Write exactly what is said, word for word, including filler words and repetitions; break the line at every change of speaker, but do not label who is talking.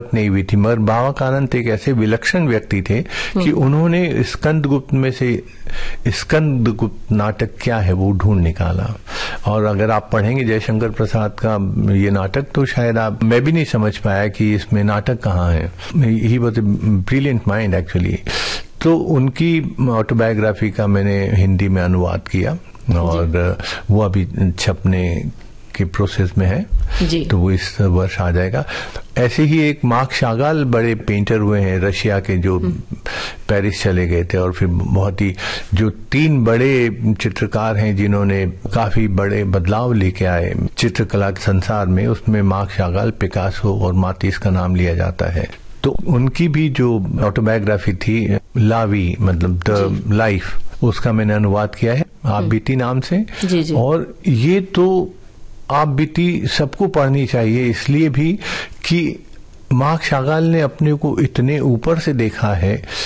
नहीं हुई थी, मगर बाबा कानंत एक ऐसे विलक्षण व्यक्ति थे कि उन्होंने स्कंदगुप्त में से स्कंदगुप्त नाटक क्या है वो ढूंढ निकाला। और अगर आप पढ़ेंगे जयशंकर प्रसाद का ये नाटक तो शायद आप, मैं भी नहीं समझ पाया कि इसमें नाटक कहाँ है। He was a brilliant mind actually. तो उनकी ऑटोबायोग्राफी का मैंने हिंदी में अनुवाद किया और वो अभी छपने के प्रोसेस में है जी। तो वो इस वर्ष आ जाएगा। ऐसे ही एक मार्क शागाल बड़े पेंटर हुए हैं रशिया के, जो पेरिस चले गए थे, और फिर बहुत ही जो तीन बड़े चित्रकार हैं जिन्होंने काफी बड़े बदलाव लेके आए चित्रकला के संसार में, उसमें मार्क शागाल, पिकासो और मातिस का नाम लिया जाता है। तो उनकी भी जो ऑटोबायोग्राफी थी लावी, मतलब द लाइफ, उसका मैंने अनुवाद किया है आप बीती नाम से जी जी। और ये तो आप बीती सबको पढ़नी चाहिए, इसलिए भी कि मार्क शागाल ने अपने को इतने ऊपर से देखा है